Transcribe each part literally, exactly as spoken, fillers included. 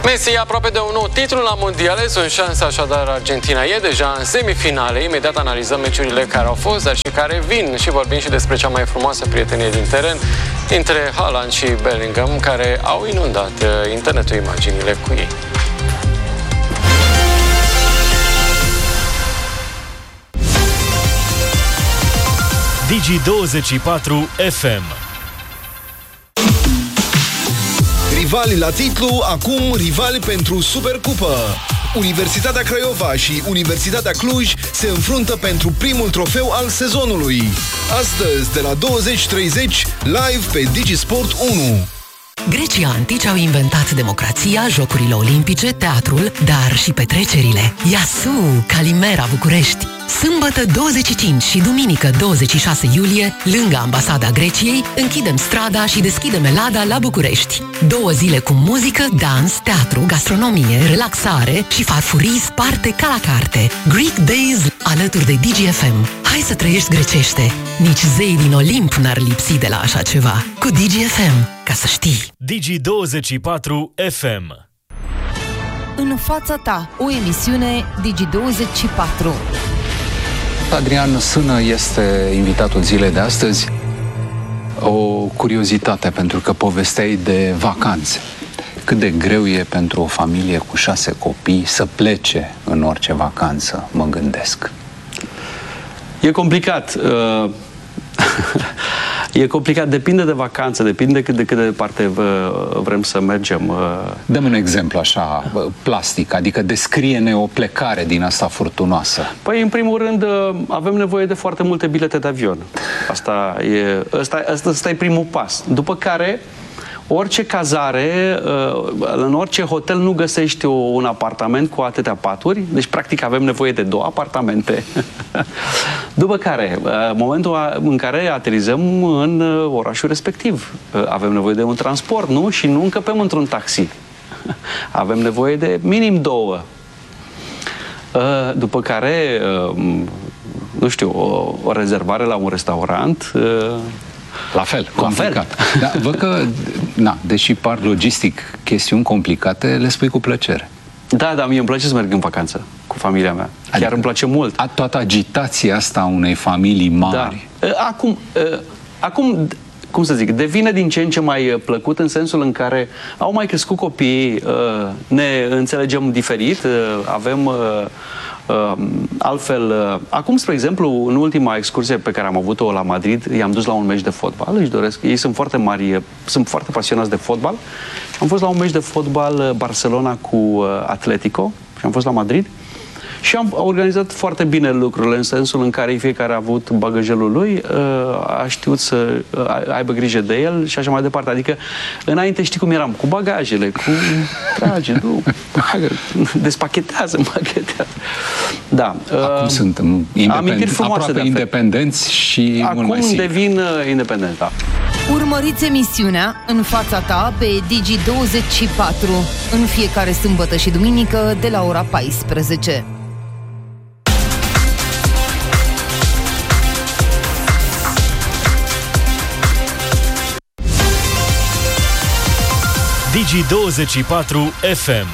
Messi e aproape de un nou titlu la mondiale, sunt șanse așadar. Argentina e deja în semifinale. Imediat analizăm meciurile care au fost, dar și care vin, și vorbim și despre cea mai frumoasă prietenie din teren între Haaland și Bellingham, care au inundat internetul imaginile cu ei. Digi douăzeci și patru F M. Rivali la titlu, acum rivali pentru Supercupă. Universitatea Craiova și Universitatea Cluj se înfruntă pentru primul trofeu al sezonului. Astăzi, de la douăzeci treizeci, live pe Digisport unu. Grecii antici au inventat democrația, jocurile olimpice, teatrul, dar și petrecerile. Iasu, Calimera, București. Sâmbătă douăzeci și cinci și duminică douăzeci și șase iulie, lângă Ambasada Greciei, închidem strada și deschidem Elada la București. Două zile cu muzică, dans, teatru, gastronomie, relaxare și farfurii sparte ca la carte. Greek Days alături de Digi F M. Hai să trăiești grecește! Nici zei din Olimp n-ar lipsi de la așa ceva. Cu Digi F M, ca să știi. Digi douăzeci și patru F M. În fața ta, o emisiune Digi douăzeci și patru. Adrian Sână este invitatul zilei de astăzi. O curiozitate, pentru că povesteai de vacanțe. Cât de greu e pentru o familie cu șase copii să plece în orice vacanță, mă gândesc. E complicat. E complicat, depinde de vacanță, depinde cât de cât de departe vrem să mergem. Dăm un exemplu așa, plastic, adică descrie-ne o plecare din asta furtunoasă. Păi, în primul rând, avem nevoie de foarte multe bilete de avion. Asta e, asta, asta, asta e primul pas. După care, orice cazare, în orice hotel nu găsești un apartament cu atâtea paturi, deci practic avem nevoie de două apartamente. După care, momentul în care aterizăm în orașul respectiv, avem nevoie de un transport, nu? Și nu încăpem într-un taxi. Avem nevoie de minim două. După care, nu știu, o, o rezervare la un restaurant. La fel, complicat. Dar văd că, na, deși par logistic chestiuni complicate, le spui cu plăcere. Da, da, mie îmi place să merg în vacanță cu familia mea. Chiar adică îmi place mult. A, toată agitația asta a unei familii mari. Da. Acum, acum, cum să zic, devine din ce în ce mai plăcut în sensul în care au mai crescut copiii, ne înțelegem diferit, avem Uh, altfel, uh, acum, spre exemplu, în ultima excursie pe care am avut-o la Madrid, i-am dus la un meci de fotbal, își doresc, ei sunt foarte mari, sunt foarte pasionați de fotbal. Am fost la un meci de fotbal Barcelona cu uh, Atletico și am fost la Madrid și am organizat foarte bine lucrurile, în sensul în care fiecare a avut bagajelul lui, a știut să aibă grijă de el și așa mai departe. Adică, înainte știi cum eram, cu bagajele, cu trage, nu, bagă, despachetează, împachetează. Da. Acum uh, sunt independ... aproape independenți și acum mult mai devin independenți, da. Urmăriți emisiunea În fața ta pe Digi douăzeci și patru în fiecare sâmbătă și duminică de la ora paisprezece. Digi douăzeci și patru F M.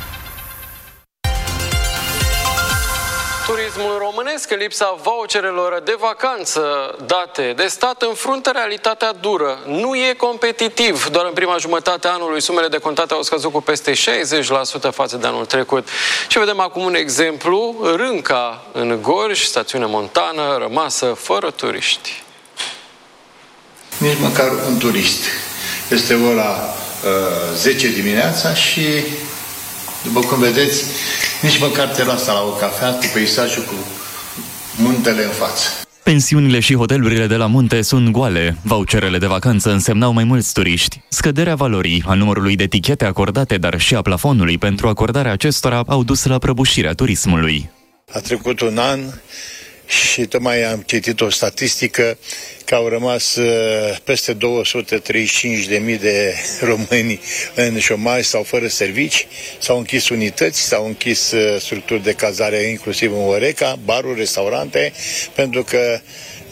Turismul românesc, în lipsa voucherelor de vacanță date de stat, înfruntă realitatea dură. Nu e competitiv. Doar în prima jumătate a anului sumele decontate au scăzut cu peste șaizeci la sută față de anul trecut. Și vedem acum un exemplu. Rânca în Gorj, stațiune montană, rămasă fără turiști. Nici măcar un turist. Este ora uh, zece dimineața și, după cum vedeți, nici măcar terasa la o cafea cu peisajul cu muntele în față. Pensiunile și hotelurile de la munte sunt goale. Voucherele de vacanță însemnau mai mulți turiști. Scăderea valorii, a numărului de etichete acordate, dar și a plafonului pentru acordarea acestora au dus la prăbușirea turismului. A trecut un an și tocmai am citit o statistică că au rămas uh, peste două sute treizeci și cinci de mii de români în șomaj sau fără servici, s-au închis unități, s-au închis uh, structuri de cazare, inclusiv în Oreca, baruri, restaurante, pentru că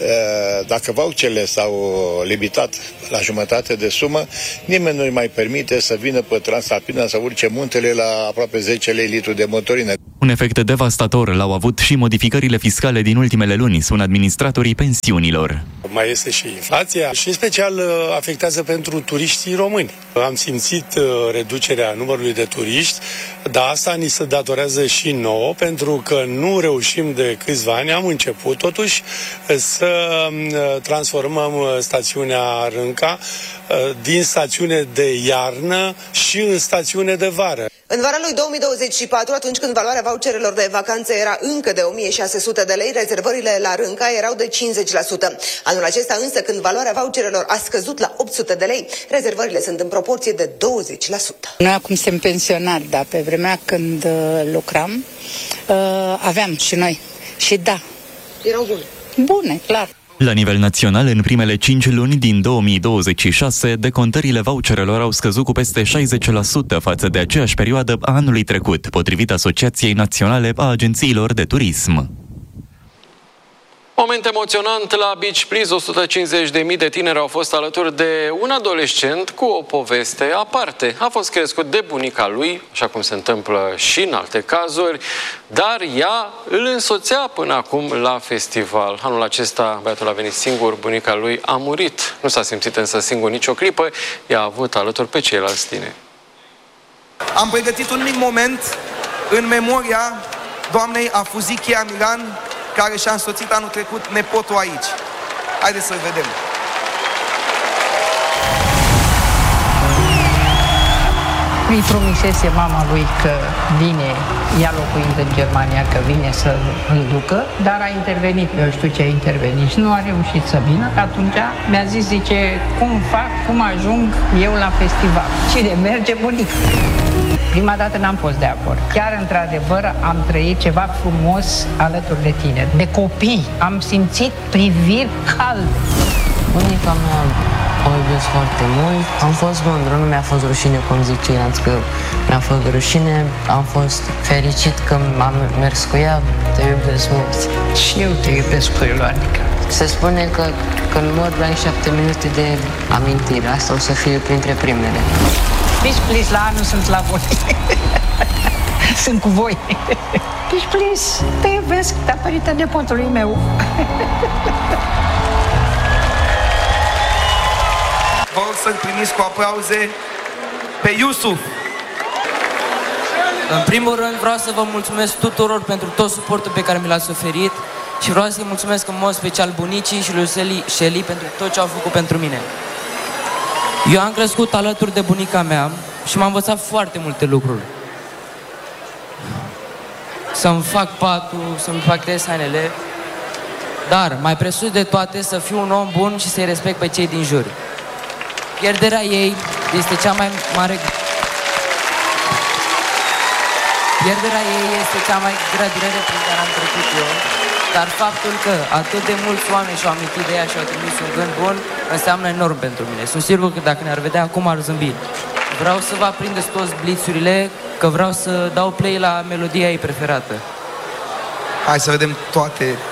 Dacă voucherele s-au limitat la jumătate de sumă, nimeni nu-i mai permite să vină pe Transalpina să urce muntele la aproape zece lei litru de motorină. Un efect devastator l-au avut și modificările fiscale din ultimele luni, spun administratorii pensiunilor. Mai este și inflația și în special afectează pentru turiștii români. Am simțit reducerea numărului de turiști, dar asta ni se datorează și nouă, pentru că nu reușim de câțiva ani, am început totuși să transformăm stațiunea Rânca din stațiune de iarnă și în stațiune de vară. În vara lui două mii douăzeci și patru, atunci când valoarea voucherelor de vacanță era încă de o mie șase sute de lei, rezervările la Rânca erau de cincizeci la sută. Anul acesta însă, când valoarea voucherelor a scăzut la opt sute de lei, rezervările sunt în proporție de douăzeci la sută. Noi acum suntem pensionari, dar pe vremea când uh, lucram, uh, aveam și noi. Și da. Erau bune. Bune, clar. La nivel național, în primele cinci luni din două mii douăzeci și șase, decontările voucherelor au scăzut cu peste șaizeci la sută față de aceeași perioadă a anului trecut, potrivit Asociației Naționale a Agențiilor de Turism. Moment emoționant la Beach Please. o sută cincizeci de mii de tineri au fost alături de un adolescent cu o poveste aparte. A fost crescut de bunica lui, așa cum se întâmplă și în alte cazuri, dar ea îl însoțea până acum la festival. Anul acesta băiatul a venit singur, bunica lui a murit. Nu s-a simțit însă singur nicio clipă, i-a avut alături pe ceilalți tineri. Am pregătit un mic moment în memoria doamnei Afuzichia Milan, care și-a însoțit anul trecut nepotul aici. Haideți să-l vedem. Îi promisese mama lui că vine, ea locuind în Germania, că vine să îl ducă, dar a intervenit, eu știu ce a intervenit și nu a reușit să vină. Atunci mi-a zis, zice, cum fac, cum ajung eu la festival? Cine merge, bunica? Prima dată n-am fost de acord. Chiar, într-adevăr, am trăit ceva frumos alături de tine, de copii. Am simțit priviri calde. Bunica mea o iubesc foarte mult. Am fost mândru, nu mi-a fost rușine, cum zic ceilalți, că mi-a fost rușine. Am fost fericit că am mers cu ea. Te iubesc mult. Și eu te iubesc cu Ioanica. Se spune că când mor la șapte minute de amintire. Asta o să fie printre primele. Beach Please, la anul sunt la voi. Sunt cu voi. Beach Please, te iubesc datorită nepotului meu. Vă rog să-l primiți cu aplauze pe Iusuf. În primul rând vreau să vă mulțumesc tuturor pentru tot suportul pe care mi l-ați oferit și vreau să-i mulțumesc în mod special bunicii și lui Shelly pentru tot ce au făcut pentru mine. Eu am crescut alături de bunica mea și m-a învățat foarte multe lucruri. Să-mi fac patul, să-mi fac hainele, dar mai presus de toate să fiu un om bun și să-i respect pe cei din jur. Pierderea ei este cea mai mare... Pierderea ei este cea mai grea durere prin care am trecut eu, dar faptul că atât de mulți oameni și-au amintit de ea și au trimis un gând bun înseamnă enorm pentru mine. Sunt sigur că dacă ne-ar vedea acum ar zâmbi. Vreau să vă aprindeți toți blițurile, că vreau să dau play la melodia ei preferată. Hai să vedem toate